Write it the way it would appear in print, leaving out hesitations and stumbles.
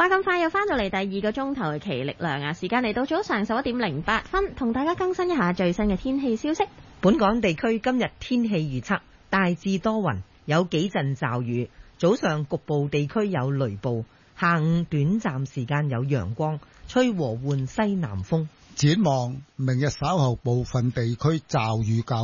話咁快又翻到嚟第二個鐘頭嘅奇力量啊！時間嚟到早上11:08，同大家更新一下最新嘅天氣消息。 本港地區今日天氣預測大致多雲，有幾陣驟雨，早上局部地區有雷暴，下午短暫時間有陽光，吹和緩西南風。 展望明日稍後部分地區驟雨較